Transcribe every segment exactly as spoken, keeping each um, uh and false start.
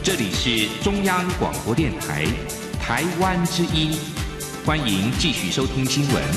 这里是中央广播电台台湾之音，欢迎继续收听新闻。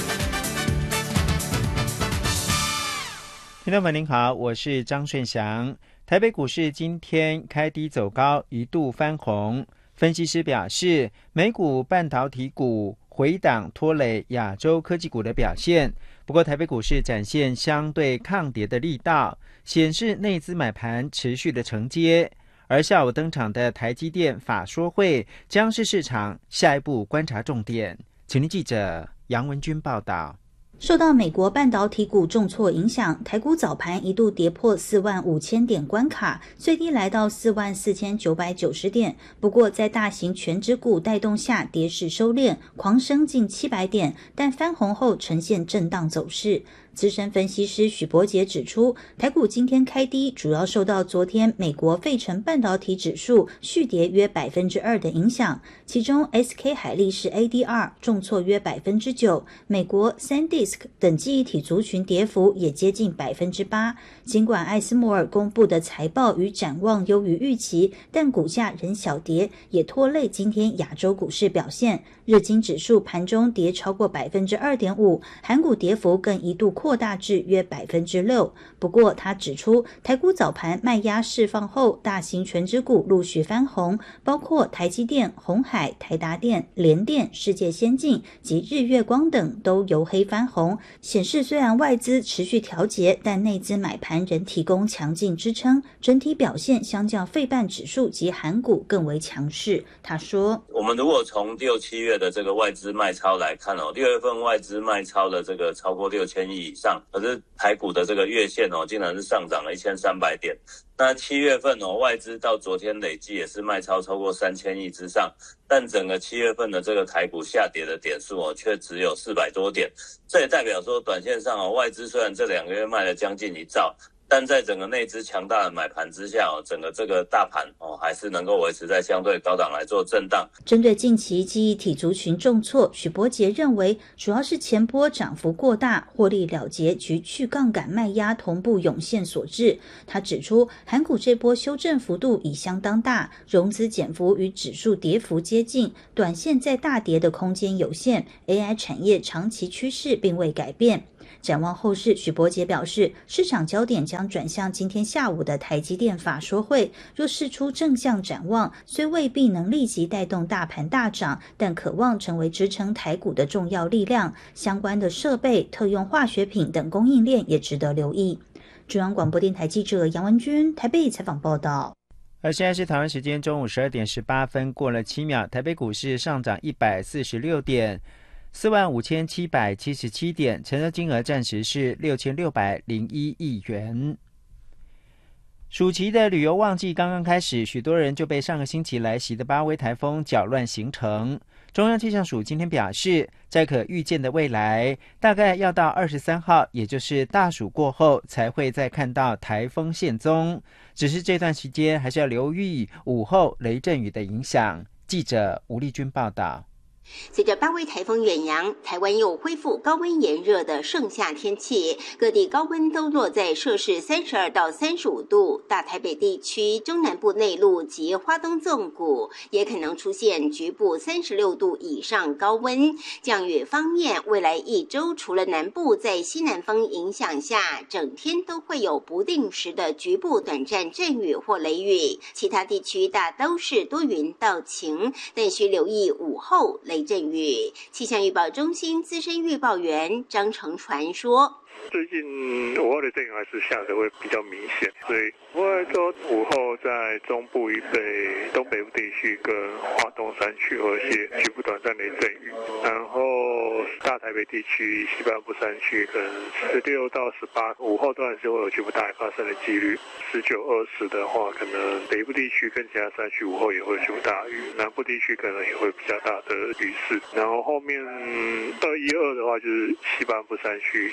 听众们您好，我是张顺祥。台北股市今天开低走高，一度翻红。分析师表示，美股半导体股回档拖累亚洲科技股的表现，不过台北股市展现相对抗跌的力道，显示内资买盘持续的承接。而下午登场的台积电法说会将是市场下一步观察重点。请听记者杨文君报道。 受到美国半导体股重挫影响，台股早盘一度跌破四万五千点关卡，最低来到四万四千九百九十点。不过在大型全指股带动下，跌势收敛，狂升近七百点，但翻红后呈现震荡走势。资深分析师许博杰指出，台股今天开低，主要受到昨天美国费城半导体指数续跌约百分之二的影响，其中 S K 海力士 A D R 重挫约百分之九，美国 SanDisk 等记忆体族群跌幅也接近百分之八。尽管艾斯摩尔公布的财报与展望优于预期，但股价仍小跌，也拖累今天亚洲股市表现。日经指数盘中跌超过百分之二点五，韩股跌幅更一度扩大至约百分之六。不过，他指出，台股早盘卖压释放后，大型全指股陆续翻红，包括台积电、鸿海、台达电、联电、世界先进及日月光等都由黑翻红，显示虽然外资持续调节，但内资买盘仍提供强劲支撑，整体表现相较费半指数及韩股更为强势。他说， 我们如果从六七月的这个外资卖超来看哦，六月份外资卖超的这个超过六千亿以上，可是台股的这个月线哦，竟然是上涨了一千三百点。那七月份哦，外资到昨天累计也是卖超超过三千亿之上，但整个七月份的这个台股下跌的点数哦，却只有四百多点。这也代表说，短线上哦，外资虽然这两个月卖了将近一兆，但在整个内资强大的买盘之下哦，整个这个大盘哦还是能够维持在相对高档来做震荡。 针对近期记忆体族群重挫，许博杰认为主要是前波涨幅过大，获利了结及去杠杆卖压同步涌现所致。他指出，韩股这波修正幅度已相当大，融资减幅与指数跌幅接近，短线在大跌的空间有限， A I 产业长期趋势并未改变。展望后市，许博杰表示，市场焦点将转向今天下午的台积电法说会，若释出正向展望，虽未必能立即带动大盘大涨，但可望成为支撑台股的重要力量。相关的设备、特用化学品等供应链也值得留意。中央广播电台记者杨文君台北采访报道。 而现在是台湾时间中午十二点十八分，过了七秒，台北股市上涨一百四十六点。四万五千七百七十七点，成交金额暂时是六千六百零一亿元。暑期的旅游旺季刚刚开始，许多人就被上个星期来袭的巴威台风搅乱行程。中央气象署今天表示，在可预见的未来，大概要到二十三号，也就是大暑过后，才会再看到台风现踪。只是这段期间还是要留意午后雷阵雨的影响。记者吴丽君报道。 随着巴威台风远扬，台湾又恢复高温炎热的盛夏天气，各地高温都落在摄氏三十二到三十五度，大台北地区、中南部内陆及花东纵谷也可能出现局部三十六度以上高温。降雨方面，未来一周除了南部在西南风影响下，整天都会有不定时的局部短暂阵雨或雷雨，其他地区大都是多云到晴，但需留意午后雷阵雨。气象预报中心资深预报员张成传说， 最近午后的阵雨还是下的会比较明显，所以我会说午后在中部以北、东北部地区跟花东山区有一些局部短暂雷阵雨，然后大台北地区、西半部山区可能十六到十八午后都还是会有局部大雨发生的几率。十九、二十的话，可能北部地区跟其他山区午后也会有局部大雨，南部地区可能也会比较大的雨势。然后后面二一二的话，就是西半部山区局部大雨。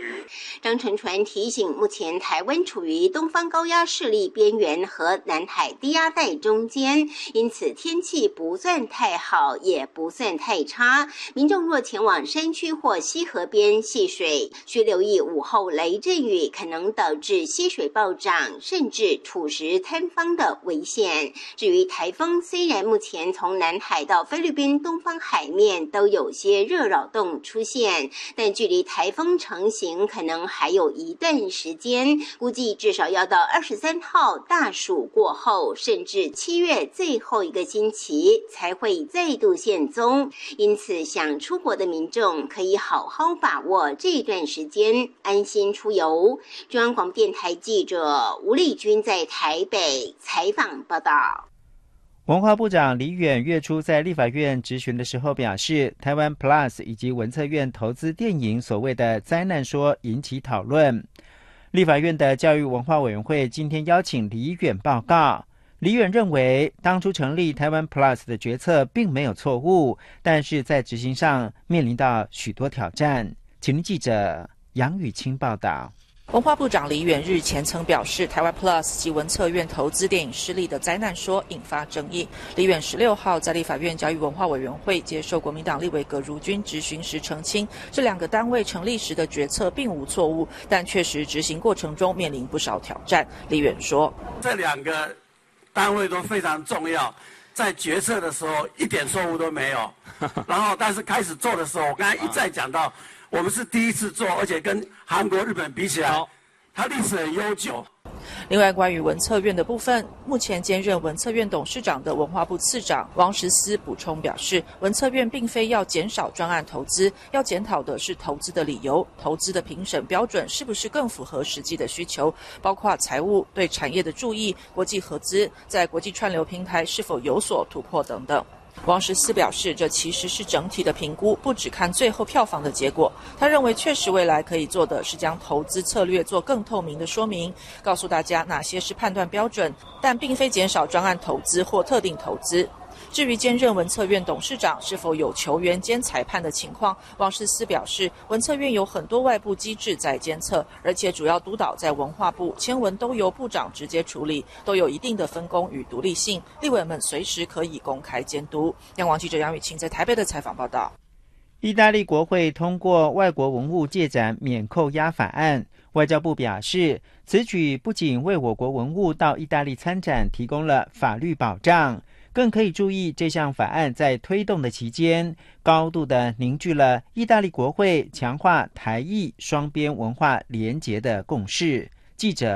育。 张成传提醒，目前台湾处于东方高压势力边缘和南海低压带中间，因此天气不算太好，也不算太差。民众若前往山区或溪河边戏水，需留意午后雷阵雨可能导致溪水暴涨，甚至土石坍方的危险。至于台风，虽然目前从南海到菲律宾东方海面都有些热扰动出现，但距离台风成型可能还有一段时间，估计至少要到二十三号大暑过后，甚至七月最后一个星期才会再度现踪。因此，想出国的民众可以好好把握这段时间，安心出游。中央广播电台记者吴丽君在台北采访报道。 文化部长李远月初在立法院质询的时候表示，台湾 Plus 以及文策院投资电影所谓的灾难说引起讨论。立法院的教育文化委员会今天邀请李远报告。李远认为，当初成立台湾 Plus 的决策并没有错误，但是在执行上面临到许多挑战。请听记者杨雨清报道。 文化部长李远日前曾表示，台湾 Plus 及文策院投资电影失利的灾难说引发争议。李远十六号在立法院教育文化委员会接受国民党立委葛如君质询时澄清，这两个单位成立时的决策并无错误，但确实执行过程中面临不少挑战。李远说， 这两个单位都非常重要，在决策的时候一点错误都没有，然后但是开始做的时候，我刚才一再讲到，我们是第一次做，而且跟韩国、日本比起来，它历史很悠久。 另外，关于文策院的部分，目前兼任文策院董事长的文化部次长王时思补充表示，文策院并非要减少专案投资，要检讨的是投资的理由，投资的评审标准是不是更符合实际的需求，包括财务、对产业的注意、国际合资、在国际串流平台是否有所突破等等。王时思表示，这其实是整体的评估，不只看最后票房的结果。他认为，确实未来可以做的是将投资策略做更透明的说明，告诉大家哪些是判断标准，但并非减少专案投资或特定投资。至于兼任文策院董事长是否有球员兼裁判的情况，王时思表示，文策院有很多外部机制在监测，而且主要督导在文化部，签文都由部长直接处理，都有一定的分工与独立性，立委们随时可以公开监督。央广记者杨雨晴在台北的采访报道。 意大利国会通过外国文物借展免扣押法案，外交部表示，此举不仅为我国文物到意大利参展提供了法律保障，更可以注意这项法案在推动的期间，高度的凝聚了意大利国会强化台意双边文化连结的共识。记者